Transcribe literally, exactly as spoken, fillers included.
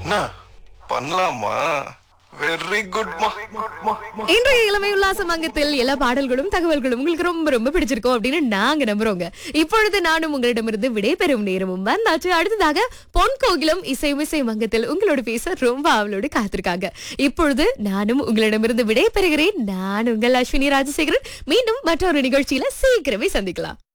என்ன பண்ணலாமா? வெரி குட்மா. இன்றைய இளமை உல்லாச மங்கத்தில் எல்லா பாடல்களும் தகவல்களும் உங்களுக்கு ரொம்ப ரொம்ப பிடிச்சிருக்கும் அப்படின்னு நாங்க நம்புறோங்க. இப்பொழுது நானும் உங்களிடமிருந்து விடைபெறும் நேரமும் வந்தாச்சு. அடுத்ததாக பொன் கோகிலம் இசைமிசை மங்கத்தில் உங்களோட பேச ரொம்ப அவளோடு காத்திருக்காங்க. இப்பொழுது நானும் உங்களிடமிருந்து விடைபெறுகிறேன். நான் உங்கள் அஸ்வினி ராஜசேகரன். மீண்டும் மற்றொரு நிகழ்ச்சியில சீக்கிரமே சந்திக்கலாம்.